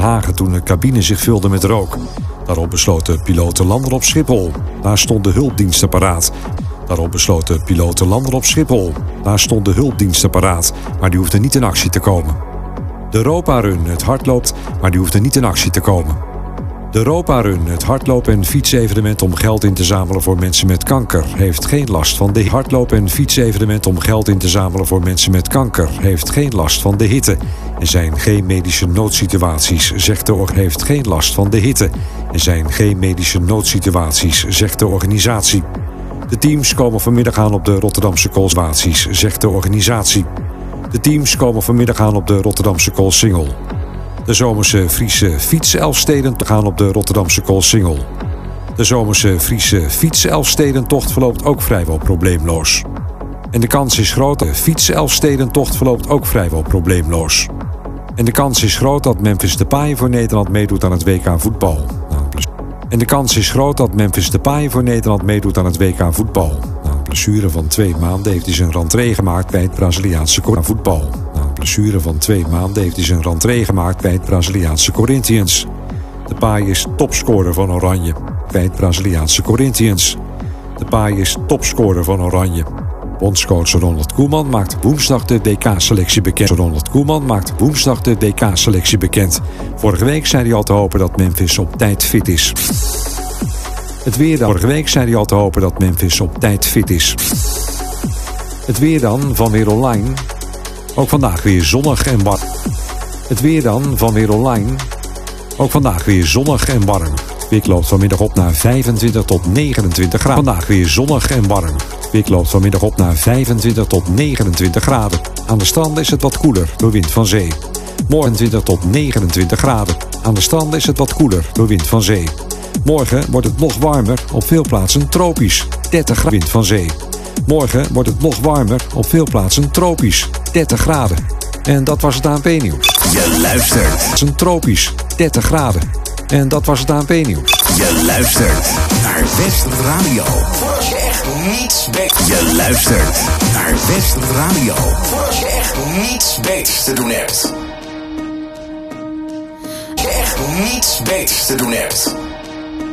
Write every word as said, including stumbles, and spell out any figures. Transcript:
Kopenhagen toen de cabine zich vulde met rook. Daarop besloten piloten landen op Schiphol. Daar stonden hulpdiensten paraat. Daarop besloten piloten landen op Schiphol. Daar stonden hulpdiensten paraat, maar die hoefden niet in actie te komen. De Europa-run, het hardloopt, maar die hoefde niet in actie te komen. De Europa-run, het hardloop- en fietsevenement om geld in te zamelen voor mensen met kanker, heeft geen last van de hardloop- en fietsevenement om geld in te zamelen voor mensen met kanker, heeft geen last van de hitte. Er zijn geen medische noodsituaties, zegt de or heeft geen last van de hitte. Er zijn geen medische noodsituaties, zegt de organisatie. De teams komen vanmiddag aan op de Rotterdamse Koolsingel, zegt de organisatie. De teams komen vanmiddag aan op de Rotterdamse Koolsingel. De zomerse Friese fiets-Elfstedentocht gaan op de Rotterdamse Koolsingel. De zomerse Friese fiets-Elfstedentocht verloopt ook vrijwel probleemloos. En de kans is groot, de fiets-Elfstedentocht verloopt ook vrijwel probleemloos. En de kans is groot dat Memphis Depay voor Nederland meedoet aan het W K voetbal. En de kans is groot dat Memphis Depay voor Nederland meedoet aan het W K voetbal. Na een blessure van twee maanden heeft hij zijn rentree gemaakt bij het Braziliaanse voetbal. Na een blessure van twee maanden heeft hij zijn rentree gemaakt bij het Braziliaanse Corinthians. Depay is topscorer van Oranje bij het Braziliaanse Corinthians. Depay is topscorer van Oranje. Bondscoach Ronald Koeman maakt woensdag de W K-selectie bekend. Ronald Koeman maakt woensdag de W K-selectie bekend. Vorige week zei hij al te hopen dat Memphis op tijd fit is. Het weer dan. Vorige week zei hij al te hopen dat Memphis op tijd fit is. Het weer dan van Weer Online. Ook vandaag weer zonnig en warm. Het weer dan van Weer Online. Ook vandaag weer zonnig en warm. Het wind loopt vanmiddag op naar vijfentwintig tot negenentwintig graden. Vandaag weer zonnig en warm. Het wind loopt vanmiddag op naar vijfentwintig tot negenentwintig graden. Aan de stranden is het wat koeler door wind van zee. Morgen twintig tot negenentwintig graden. Aan de stranden is het wat koeler door wind van zee. Morgen wordt het nog warmer, op veel plaatsen tropisch. dertig graden wind van zee. Morgen wordt het nog warmer, op veel plaatsen tropisch. dertig graden. En dat was het A N P-nieuws. Je luistert. Een tropisch, dertig graden. En dat was het A N P-nieuws. Je luistert naar West Radio. Voor als je echt niets beters. Je luistert naar West Radio. Voor als je echt niets beters te doen hebt. Als je echt niets beters te doen hebt.